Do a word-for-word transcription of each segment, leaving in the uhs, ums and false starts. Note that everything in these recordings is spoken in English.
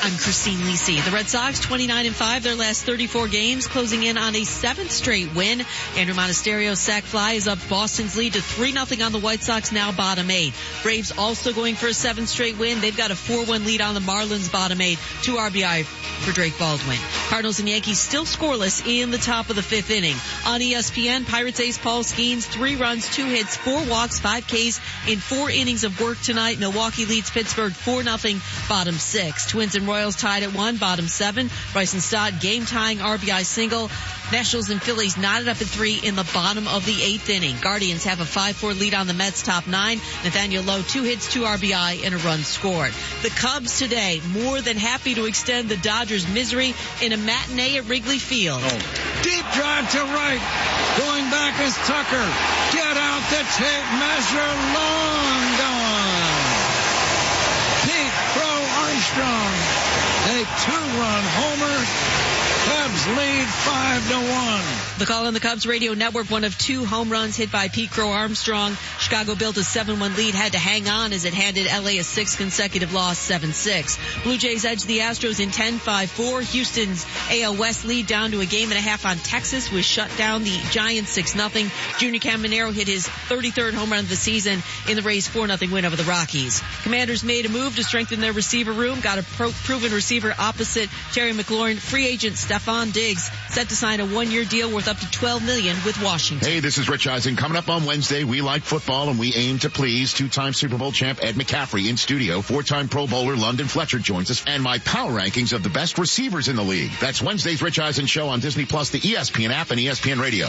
I'm Christine Lisi. The Red Sox, twenty-nine and five, their last thirty-four games, closing in on a seventh straight win. Andrew Monasterio's sac fly is up Boston's lead to three nothing on the White Sox, now bottom eight. Braves also going for a seventh straight win. They've got a four one lead on the Marlins, bottom eight. Two R B I for Drake Baldwin. Cardinals and Yankees still scoreless in the top of the fifth inning. On E S P N, Pirates ace Paul Skeens, three runs, two hits, four walks, five Ks in four innings of work tonight. Milwaukee leads Pittsburgh four nothing, bottom six. Twins and Royals tied at one, bottom seven. Bryson Stott game-tying R B I single. Nationals and Phillies knotted up at three in the bottom of the eighth inning. Guardians have a five four lead on the Mets, top nine. Nathaniel Lowe, two hits, two R B I, and a run scored. The Cubs today, more than happy to extend the Dodgers' misery in a matinee at Wrigley Field. Oh. Deep drive to right. Going back is Tucker. Get out the tape measure. Long gone. Pete Crow Armstrong. A two-run homer. Cubs lead five to one. The call on the Cubs radio network, one of two home runs hit by Pete Crow Armstrong. Chicago built a seven one lead, had to hang on as it handed L A a sixth consecutive loss, seven six. Blue Jays edge the Astros in ten five four. Houston's A L West lead down to a game and a half on Texas was shut down the Giants six nothing. Junior Caminero hit his thirty-third home run of the season in the Rays four nothing win over the Rockies. Commanders made a move to strengthen their receiver room, got a pro- proven receiver opposite Terry McLaurin. Free agent Stephon Diggs set to sign a one-year deal worth up to twelve million dollars with Washington. Hey, this is Rich Eisen. Coming up on Wednesday, we like football and we aim to please. Two-time Super Bowl champ Ed McCaffrey in studio. Four-time Pro Bowler London Fletcher joins us. And my power rankings of the best receivers in the league. That's Wednesday's Rich Eisen show on Disney Plus, the E S P N app, and E S P N Radio.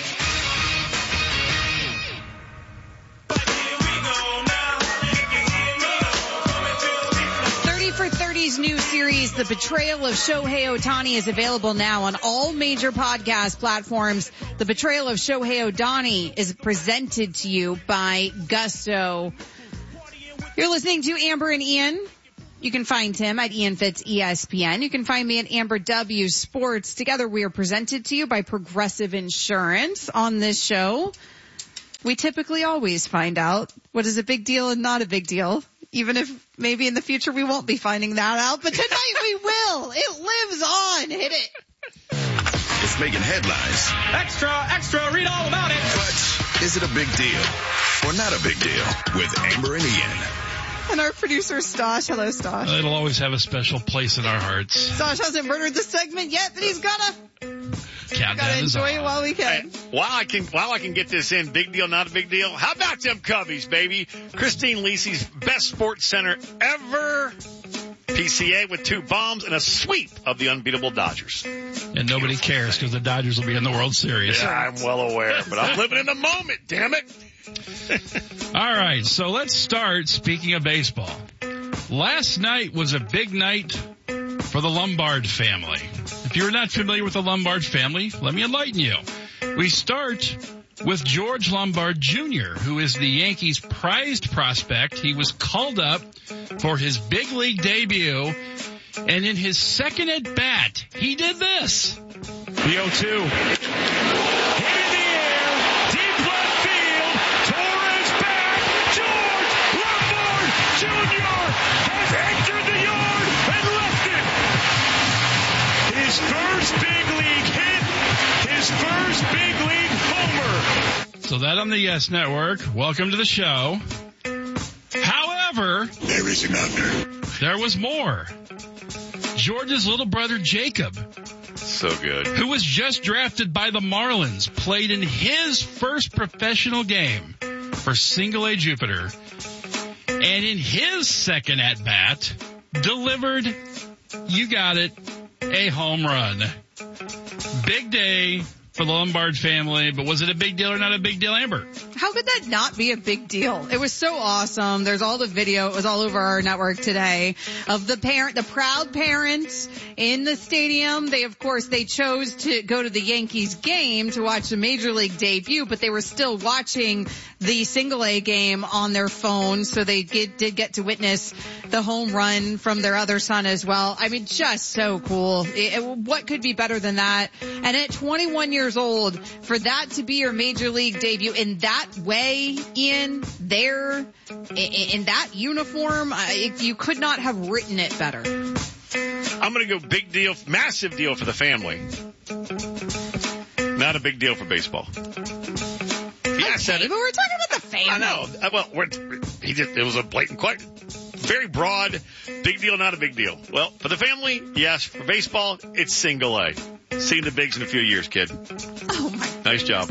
New series, The Betrayal of Shohei Ohtani, is available now on all major podcast platforms. The Betrayal of Shohei Ohtani is presented to you by Gusto. You're listening to Amber and Ian. You can find him at Ian Fitz E S P N. You can find me at Amber W Sports. Together we are presented to you by Progressive Insurance. On this show, we typically always find out what is a big deal and not a big deal. Even if maybe in the future we won't be finding that out. But tonight we will. It lives on. Hit it. It's making headlines. Extra, extra, read all about it. But is it a big deal or not a big deal with Amber and Ian? And our producer, Stosh. Hello, Stosh. It'll always have a special place in our hearts. Stosh hasn't murdered the segment yet, but he's gonna... Countdown gotta is enjoy on. it while we can. Hey, while I can, while I can get this in, big deal, not a big deal. How about them Cubbies, baby? Christine Lisi's best sports center ever. P C A with two bombs and a sweep of the unbeatable Dodgers. And nobody cares because the Dodgers will be in the World Series. Yeah, I'm well aware, but I'm living in the moment, damn it. All right, so let's start. Speaking of baseball, last night was a big night for the Lombard family. If you're not familiar with the Lombard family, let me enlighten you. We start with George Lombard Junior, who is the Yankees' prized prospect. He was called up for his big league debut, and in his second at bat, he did this. The oh two. Hit in the air. Deep left field. Torres back. George Lombard Junior has entered the yard and left it. His first big league hit. His first big league homer. So that on the Yes Network. Welcome to the show. However, there is another. There was more. George's little brother Jacob, so good, who was just drafted by the Marlins, played in his first professional game for Single A Jupiter, and in his second at bat, delivered, you got it, a home run. Big day for the Lombard family, but was it a big deal or not a big deal, Amber? How could that not be a big deal? It was so awesome. There's all the video. It was all over our network today of the parent, the proud parents in the stadium. They, of course, they chose to go to the Yankees game to watch the Major League debut, but they were still watching the Single A game on their phone. So they get, did get to witness the home run from their other son as well. I mean, just so cool. It, it, what could be better than that? And at twenty-one years old, for that to be your Major League debut in that way, in there, in, in that uniform, uh, you could not have written it better. I'm going to go big deal, massive deal for the family. Not a big deal for baseball. Yeah, I said Okay, it. but we're talking about the family. I know. Uh, Well, we're, he just, it was a blatant question. Very broad. Big deal, not a big deal. Well, for the family, yes. For baseball, it's single A. See the bigs in a few years, kid. Oh, my. Nice job.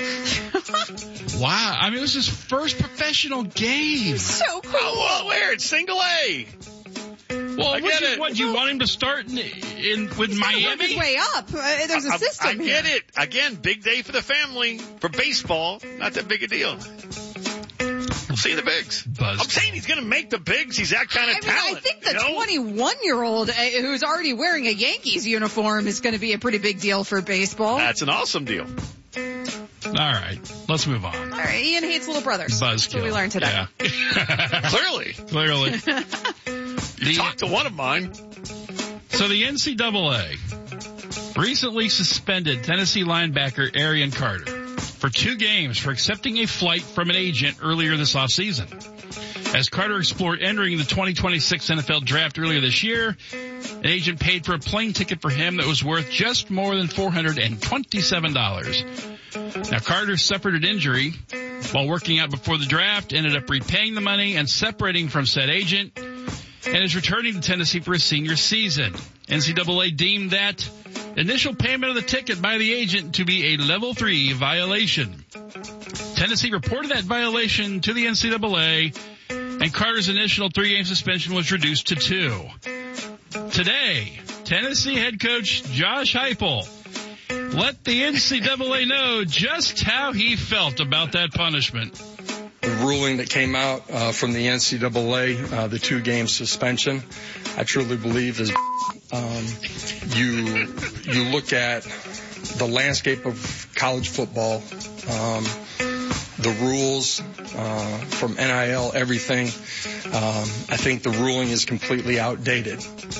Wow. I mean, it was his first professional game. So cool. Oh, well, where? It's single A. Well, I what, get you, it. what, you want him to start in, in with He's gotta work Miami? his way up. Uh, there's a I- system I, I get here. it. Again, big day for the family. For baseball, not that big a deal. We'll see the bigs. Buzz. I'm saying he's going to make the bigs. He's that kind of I mean, talent. I think the you know? twenty-one-year-old uh, who's already wearing a Yankees uniform is going to be a pretty big deal for baseball. That's an awesome deal. All right. Let's move on. All right, Ian hates little brothers. Buzzkill. That's what we learned today. Yeah. Clearly. Clearly. You The- talked to one of mine. So the N C double A recently suspended Tennessee linebacker Arian Carter for two games for accepting a flight from an agent earlier this offseason. As Carter explored entering the twenty twenty-six N F L draft earlier this year, an agent paid for a plane ticket for him that was worth just more than four hundred twenty-seven dollars. Now, Carter suffered an injury while working out before the draft, ended up repaying the money and separating from said agent, and is returning to Tennessee for his senior season. N C double A deemed that initial payment of the ticket by the agent to be a level three violation. Tennessee reported that violation to the N C double A, and Carter's initial three-game suspension was reduced to two. Today, Tennessee head coach Josh Heupel let the N C double A know just how he felt about that punishment. The ruling that came out uh, from the N C double A, uh, the two-game suspension, I truly believe is um, you you look at the landscape of college football, um, the rules uh, from N I L, everything. Um, I think the ruling is completely outdated.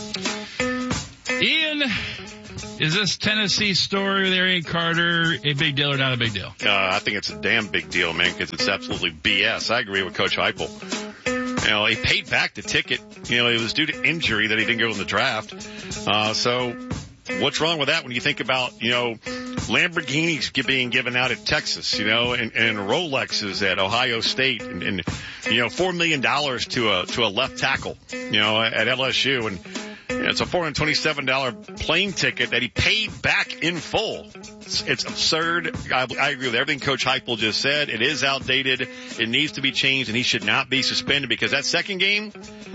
Ian, is this Tennessee story with Arian Carter a big deal or not a big deal? Uh, I think it's a damn big deal, man, because it's absolutely B S. I agree with Coach Heupel. You know, he paid back the ticket. You know, it was due to injury that he didn't go in the draft. Uh, so what's wrong with that when you think about, you know, Lamborghinis being given out at Texas, you know, and, and Rolexes at Ohio State, and, and you know, four million dollars to a to a left tackle, you know, at L S U, and you know, it's a four hundred twenty-seven dollars plane ticket that he paid back in full. It's, it's absurd. I, I agree with everything Coach Heupel just said. It is outdated. It needs to be changed, and he should not be suspended because that second game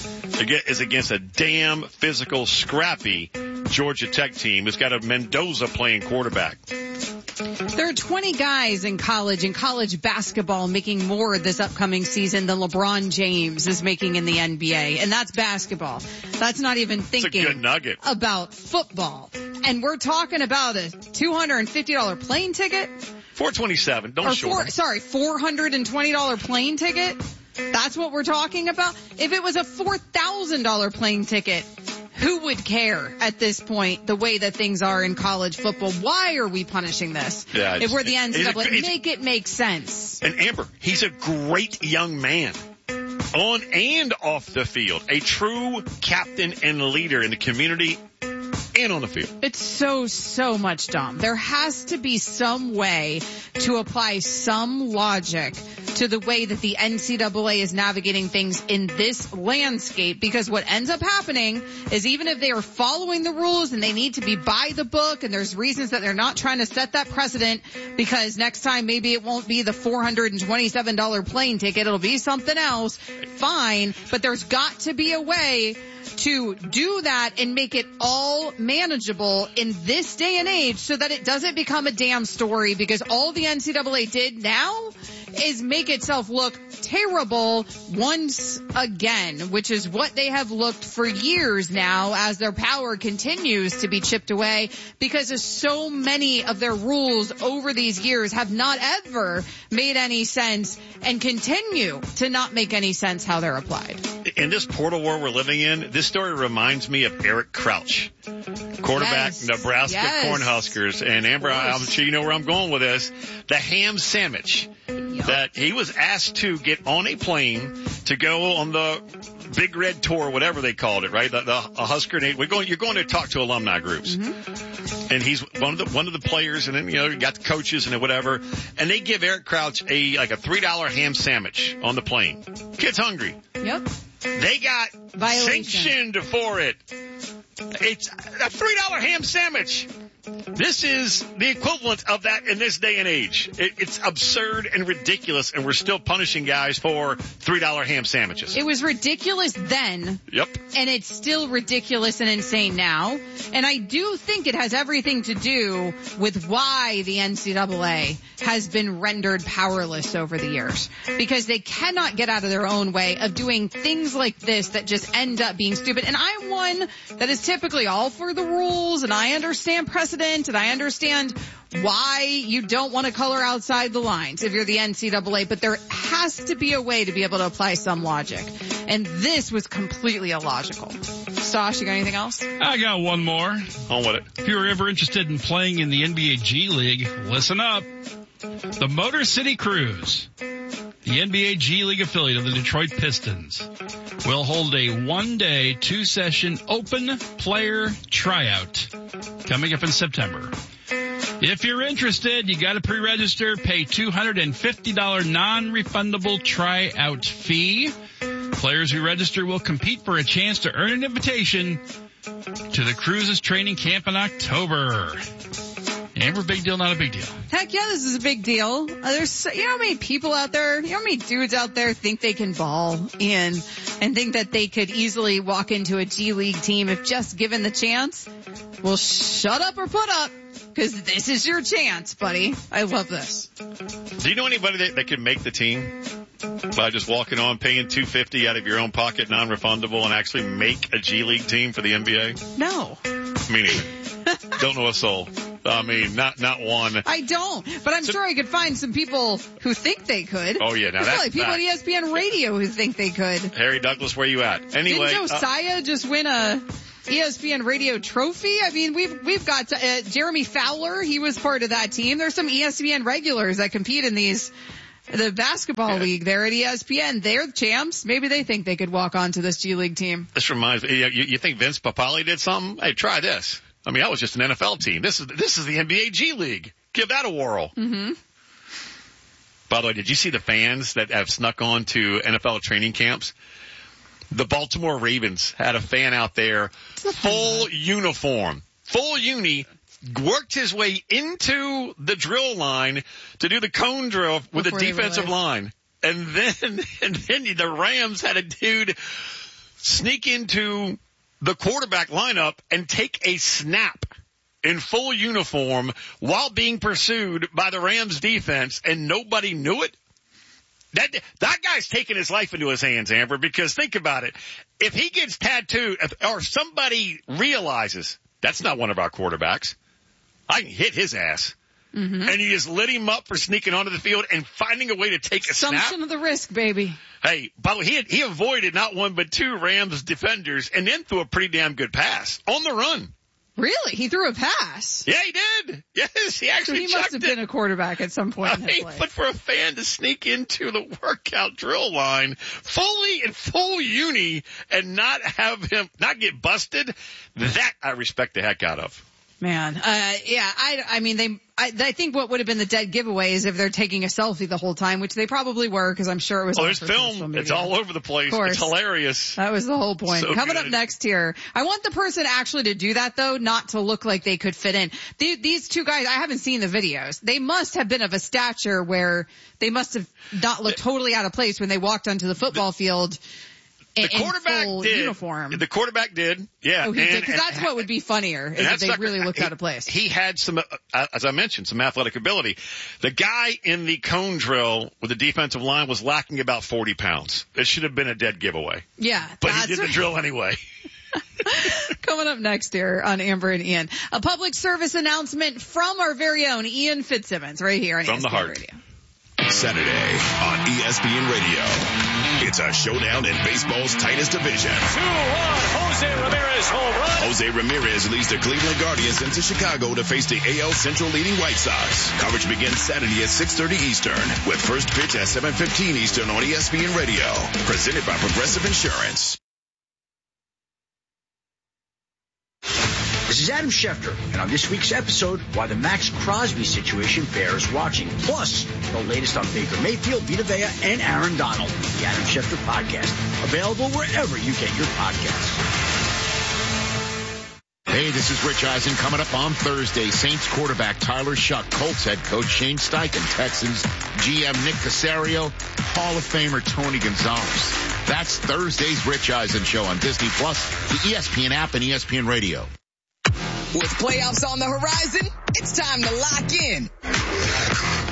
is against a damn physical, scrappy Georgia Tech team. It's got a Mendoza playing quarterback. There are twenty guys in college, in college basketball, making more this upcoming season than LeBron James is making in the N B A. And that's basketball. That's not even It's a thinking good nugget. about football. And we're talking about a two hundred fifty dollars plane ticket? four twenty-seven. Don't Or short four, him. sorry, four hundred twenty dollars plane ticket? That's what we're talking about? If it was a four thousand dollars plane ticket, who would care at this point, the way that things are in college football? Why are we punishing this? Yeah, if it's- we're the N C double A, it's a- it's- make it make sense. And Amber, he's a great young man. On and off the field. A true captain and leader in the community and on the field. It's so, so much dumb. There has to be some way to apply some logic to the way that the N C double A is navigating things in this landscape, because what ends up happening is even if they are following the rules and they need to be by the book, and there's reasons that they're not trying to set that precedent because next time maybe it won't be the four hundred twenty-seven dollars plane ticket, it'll be something else, fine, but there's got to be a way to do that and make it all manageable in this day and age so that it doesn't become a damn story, because all the N C double A did now is make itself look terrible once again, which is what they have looked for years now as their power continues to be chipped away, because so many of their rules over these years have not ever made any sense and continue to not make any sense how they're applied. In this portal war we're living in, this story reminds me of Eric Crouch, quarterback, Yes. Nebraska Yes. Cornhuskers. And Amber, I'm sure you know where I'm going with this. The ham sandwich Yep. that he was asked to get on a plane to go on the Big Red Tour, whatever they called it, right? The, the a Husker Nation. We're going. You're going to talk to alumni groups, Mm-hmm. and he's one of the one of the players, and then you know you got the coaches and whatever, and they give Eric Crouch a like a three dollar ham sandwich on the plane. Kid's hungry. Yep. They got Violation. sanctioned for it. It's a three dollar ham sandwich. This is the equivalent of that in this day and age. It, it's absurd and ridiculous, and we're still punishing guys for three dollar ham sandwiches. It was ridiculous then. Yep. And it's still ridiculous and insane now. And I do think it has everything to do with why the N C double A has been rendered powerless over the years. Because they cannot get out of their own way of doing things like this that just end up being stupid. And I'm one that is typically all for the rules, and I understand precedent, and I understand why you don't want to color outside the lines if you're the N C double A, but there has to be a way to be able to apply some logic. And this was completely illogical. Stosh, you got anything else? I got one more. On with it. If you're ever interested in playing in the N B A G League, listen up. The Motor City Cruise, the N B A G League affiliate of the Detroit Pistons, will hold a one-day, two-session open player tryout coming up in September. If you're interested, you got to pre-register, pay two hundred fifty dollars non-refundable tryout fee. Players who register will compete for a chance to earn an invitation to the Cruises training camp in October. Amber, big deal, not a big deal. Heck yeah, this is a big deal. Uh, there's, so, you know how many people out there, you know how many dudes out there think they can ball in and think that they could easily walk into a G League team if just given the chance? Well, shut up or put up, because this is your chance, buddy. I love this. Do you know anybody that, that could make the team by just walking on, paying two hundred fifty dollars out of your own pocket, non-refundable, and actually make a G League team for the N B A? No. Me neither. Don't know a soul. I mean, not not one. I don't, but I'm So- sure I could find some people who think they could. Oh, yeah, now There's that's probably people fact. at E S P N Radio who think they could. Harry Douglas, where you at? Anyway, Didn't uh, Josiah just win a E S P N Radio trophy? I mean, we've we've got uh, Jeremy Fowler. He was part of that team. There's some E S P N regulars that compete in these. The basketball Yeah. league there at E S P N, they're the champs. Maybe they think they could walk onto this G League team. this reminds me. You, you think Vince Papale did something? Hey, try this. I mean, that was just an N F L team. This is this is the N B A G League. Give that a whirl. Mm-hmm. By the way, did you see the fans that have snuck on to N F L training camps? The Baltimore Ravens had a fan out there, full uniform, full uni, worked his way into the drill line to do the cone drill with Before the they defensive realized. line. And then, and then the Rams had a dude sneak into the quarterback lineup and take a snap in full uniform while being pursued by the Rams defense, and nobody knew it. That that guy's taking his life into his hands, Amber, because think about it. If he gets tattooed, if, or somebody realizes that's not one of our quarterbacks, I can hit his ass. Mm-hmm. And you just lit him up for sneaking onto the field and finding a way to take a snap. Assumption of the risk, baby. Hey, by the way, he, had, he avoided not one but two Rams defenders and then threw a pretty damn good pass on the run. Really? He threw a pass? Yeah, he did. Yes, he So actually he must chucked have it. been a quarterback at some point I in his mean, life. but for a fan to sneak into the workout drill line fully in full uni and not have him, not get busted, that I respect the heck out of. Man, uh, yeah, I, I mean, they, I, I think what would have been the dead giveaway is if they're taking a selfie the whole time, which they probably were, because I'm sure it was Oh, all there's for social film. media. It's all over the place. Of course. It's hilarious. That was the whole point. So Coming good. up next here, I want the person actually to do that though, not to look like they could fit in. The, these two guys, I haven't seen the videos. They must have been of a stature where they must have not looked totally out of place when they walked onto the football field in, The quarterback in full did. uniform. The quarterback did. Yeah. Oh, he and, did, because and- that's what would be funnier, is And if that's they not- really looked he, out of place. He had some, uh, as I mentioned, some athletic ability. The guy in the cone drill with the defensive line was lacking about forty pounds. It should have been a dead giveaway. Yeah, But that's he did right. the drill anyway. Coming up next here on Amber and Ian, a public service announcement from our very own Ian Fitzsimmons right here on From E S the P N heart. Radio. Saturday on E S P N Radio. It's a showdown in baseball's tightest division. two one, Jose Ramirez this home run. Jose Ramirez leads the Cleveland Guardians into Chicago to face the A L Central leading White Sox. Coverage begins Saturday at six thirty Eastern with first pitch at seven fifteen Eastern on E S P N Radio. Presented by Progressive Insurance. This is Adam Schefter, and on this week's episode, why the Max Crosby situation bears watching. Plus, the latest on Baker Mayfield, Vita Vea, and Aaron Donald. The Adam Schefter Podcast. Available wherever you get your podcasts. Hey, this is Rich Eisen. Coming up on Thursday, Saints quarterback Tyler Shuck, Colts head coach Shane Steichen, Texans G M Nick Caserio, Hall of Famer Tony Gonzalez. That's Thursday's Rich Eisen Show on Disney Plus, the E S P N app, and E S P N Radio. With playoffs on the horizon, it's time to lock in.